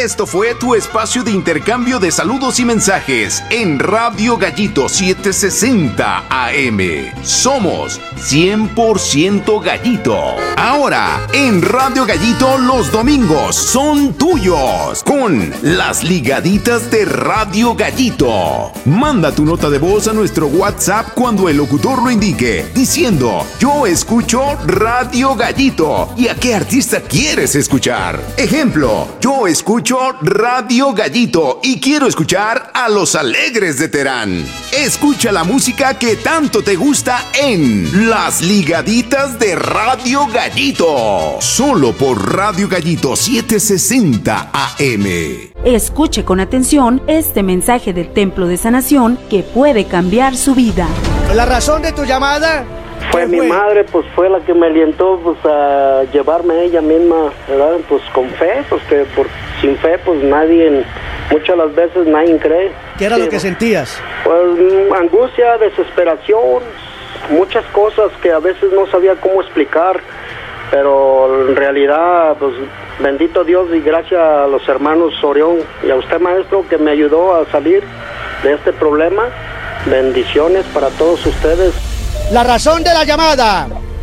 Esto fue tu espacio de intercambio de saludos y mensajes en Radio Gallito 760 AM. Somos 100% Gallito. Ahora, en Radio Gallito los domingos son tuyos con las ligaditas de Radio Gallito. Manda tu nota de voz a nuestro WhatsApp cuando el locutor lo indique, diciendo: yo escucho Radio Gallito. ¿Y a qué artista quieres escuchar? Ejemplo: yo escucho Radio Gallito y quiero escuchar a Los Alegres de Terán. Escucha la música que tanto te gusta en Las Ligaditas de Radio Gallito. Solo por Radio Gallito 760 AM. Escuche con atención este mensaje del Templo de Sanación que puede cambiar su vida. ¿La razón de tu llamada? Fue mi madre, pues fue la que me alientó pues a llevarme a ella misma, ¿verdad? Pues con fe, pues que sin fe pues muchas las veces nadie cree. ¿Qué era lo que sentías? Pues angustia, desesperación, muchas cosas que a veces no sabía cómo explicar, pero en realidad pues bendito Dios y gracias a los hermanos Orión y a usted, maestro, que me ayudó a salir de este problema. Bendiciones para todos ustedes. La razón de la llamada.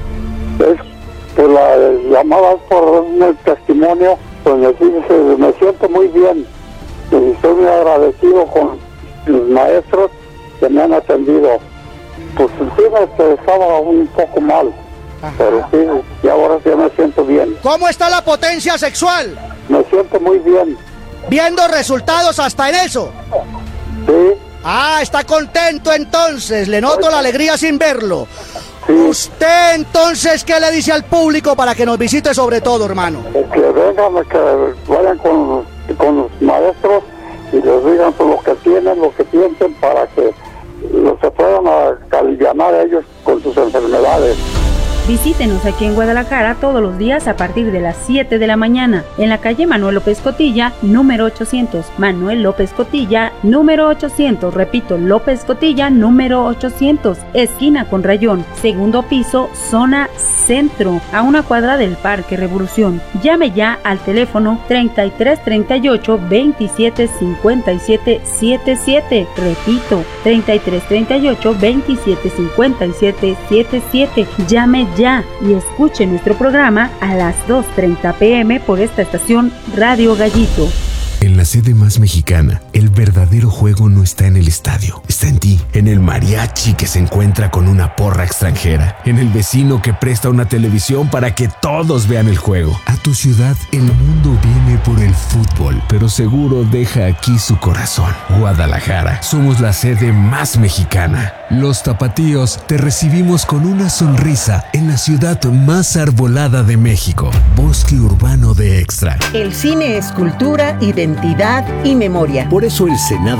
Pues la llamada por un testimonio, pues me siento muy bien y estoy muy agradecido con los maestros que me han atendido. Pues sí, estaba un poco mal. Ajá. Pero sí, y ahora sí me siento bien. ¿Cómo está la potencia sexual? Me siento muy bien. ¿Viendo resultados hasta en eso? Sí. Ah, está contento entonces, le noto la alegría sin verlo. Sí. Usted entonces, ¿qué le dice al público para que nos visite sobre todo, hermano? Que vengan, que vayan con los maestros y les digan lo que tienen, lo que piensen, para que se puedan alivianar a ellos con sus enfermedades. Visítenos aquí en Guadalajara todos los días a partir de las 7 de la mañana, en la calle Manuel López Cotilla, número 800. Manuel López Cotilla, número 800. Repito, López Cotilla, número 800. Esquina con Rayón, segundo piso, zona centro, a una cuadra del Parque Revolución. Llame ya al teléfono 3338 27 57 77. Repito, 3338 27 57 77. Llame ya y escuche nuestro programa a las 2:30 p.m. por esta estación Radio Gallito. En la sede más mexicana, el verdadero juego no está en el estadio, está en ti, en el mariachi que se encuentra con una porra extranjera, en el vecino que presta una televisión para que todos vean el juego. A tu ciudad, el mundo viene por el fútbol, pero seguro deja aquí su corazón. Guadalajara, somos la sede más mexicana. Los tapatíos te recibimos con una sonrisa en la ciudad más arbolada de México, Bosque Urbano de Extra. El cine es cultura, identidad y memoria. Por eso el Senado